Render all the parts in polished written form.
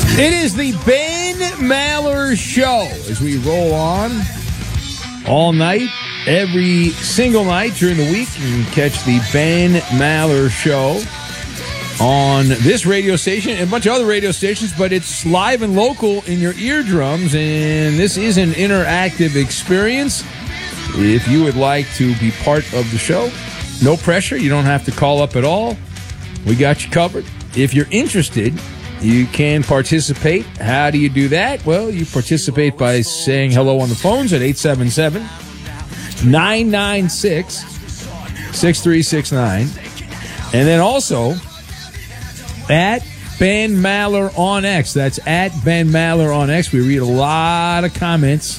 It is the Ben Maller Show as we roll on all night, every single night during the week. You can catch the Ben Maller Show on this radio station and a bunch of other radio stations, but it's live and local in your eardrums, and this is an interactive experience. If you would like to be part of the show, no pressure. You don't have to call up at all. We got you covered. If you're interested, you can participate. How do you do that? Well, you participate by saying hello on the phones at 877-996-6369. And then also at Ben Maller on X. That's at Ben Maller on X. We read a lot of comments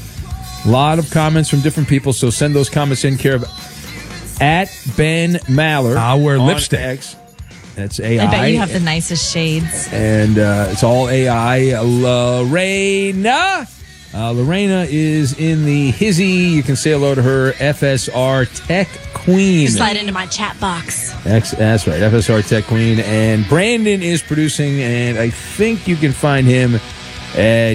from different people, so send those comments in care of at Ben Maller. I'll wear lipstick. X. That's AI. I bet you have the nicest shades. And it's all AI. Lorena is in the hizzy. You can say hello to her. FSR Tech Queen. Slide into my chat box. That's right. FSR Tech Queen. And Brandon is producing, and I think you can find him at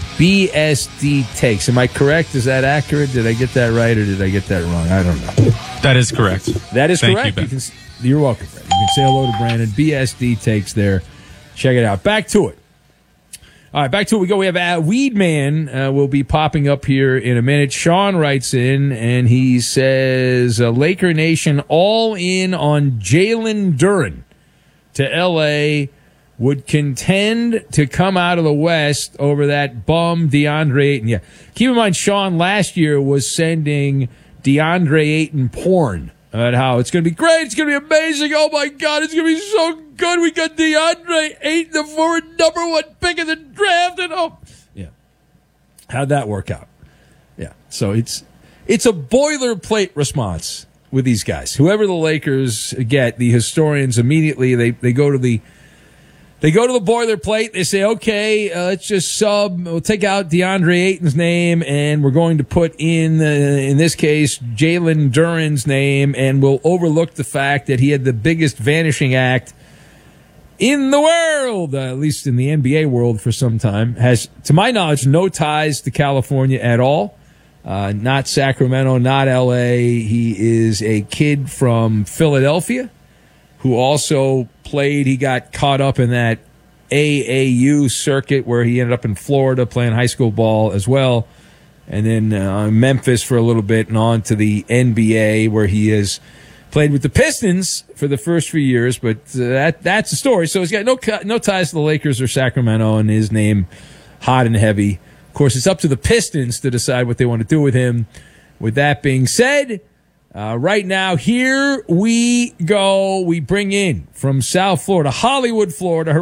BSD Takes. Am I correct? Is that accurate? Did I get that right, or did I get that wrong? I don't know. That is correct. That is Thank correct. You, Ben. You're welcome, Brandon. You can say hello to Brandon. BSD Takes there. Check it out. Back to it. All right, back to it we go. We have Weedman will be popping up here in a minute. Sean writes in, and he says, Laker Nation all in on Jalen Duren to L.A., would contend to come out of the West over that bum DeAndre Ayton. Yeah, keep in mind, Sean last year was sending DeAndre Ayton porn about how it's going to be great, it's going to be amazing, oh my God, it's going to be so good. We got DeAndre Ayton, the forward number one pick in the draft, and yeah, how'd that work out? Yeah, so it's a boilerplate response with these guys. Whoever the Lakers get, the historians immediately they go to the boilerplate. They say, okay, let's just we'll take out DeAndre Ayton's name, and we're going to put in this case, Jalen Duren's name, and we'll overlook the fact that he had the biggest vanishing act in the world, at least in the NBA world for some time. Has, to my knowledge, no ties to California at all. Not Sacramento, not L.A. He is a kid from Philadelphia who also played. He got caught up in that AAU circuit where he ended up in Florida playing high school ball as well. And then Memphis for a little bit and on to the NBA where he has played with the Pistons for the first few years. But that's the story. So he's got no ties to the Lakers or Sacramento, and his name hot and heavy. Of course, it's up to the Pistons to decide what they want to do with him. With that being said, right now, here we go. We bring in from South Florida, Hollywood, Florida,